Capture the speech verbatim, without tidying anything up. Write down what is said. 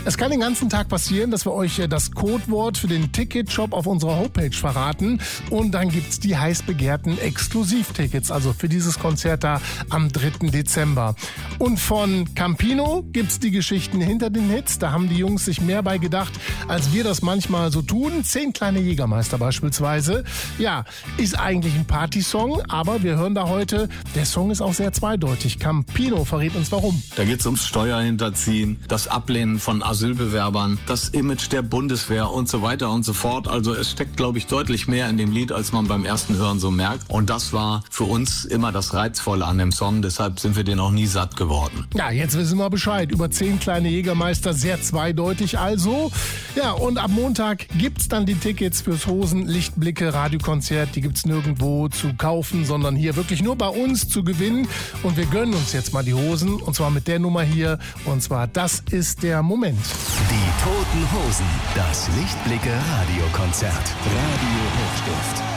Es kann den ganzen Tag passieren, dass wir euch das Codewort für den Ticketshop auf unserer Homepage verraten. Und dann gibt's die heiß begehrten Exklusivtickets, also für dieses Konzert da am dritten Dezember. Und von Campino gibt's die Geschichten hinter den Hits. Da haben die Jungs sich mehr bei gedacht, als wir das manchmal so tun. Zehn kleine Jägermeister beispielsweise. Ja, ist eigentlich ein Partysong, aber wir hören da heute, der Song ist auch sehr zweideutig. Campino verrät uns warum. Da geht's ums Steuerhinterziehen, das Ablehnen von Asylbewerbern, das Image der Bundeswehr und so weiter und so fort. Also es steckt, glaube ich, deutlich mehr in dem Lied, als man beim ersten Hören so merkt. Und das war für uns immer das Reizvolle an dem Song. Deshalb sind wir den auch nie satt geworden. Ja, jetzt wissen wir Bescheid. Über zehn kleine Jägermeister, sehr zweideutig also. Ja, und ab Montag gibt's dann die Tickets fürs Hosen-Lichtblicke Radiokonzert. Die gibt's nirgendwo zu kaufen, sondern hier wirklich nur bei uns zu gewinnen. Und wir gönnen uns jetzt mal die Hosen. Und zwar mit der Nummer hier. Und zwar, das ist der Moment. Die Toten Hosen. Das Lichtblicke Radiokonzert. Radio Hochstift.